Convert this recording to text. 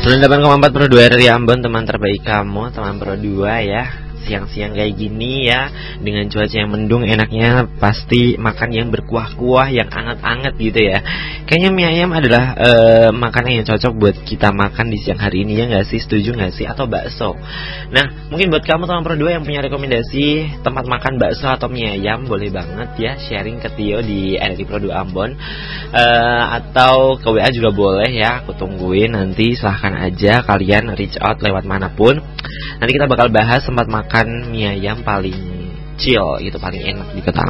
98,4 Pro 2 dari Ambon, teman terbaik kamu, teman Pro 2 ya. Siang-siang kayak gini ya, dengan cuaca yang mendung, enaknya pasti makan yang berkuah-kuah, yang anget-anget gitu ya. Kayaknya mie ayam adalah makanan yang cocok buat kita makan di siang hari ini, ya nggak sih? Setuju nggak sih? Atau bakso. Nah, mungkin buat kamu teman Pro 2 yang punya rekomendasi tempat makan bakso atau mie ayam, boleh banget ya sharing ke Tio di RRI Pro 2 Ambon, atau ke WA juga boleh ya. Aku tungguin, nanti silahkan aja kalian reach out lewat manapun. Nanti kita bakal bahas tempat makan mie ayam paling chill gitu, paling enak di kota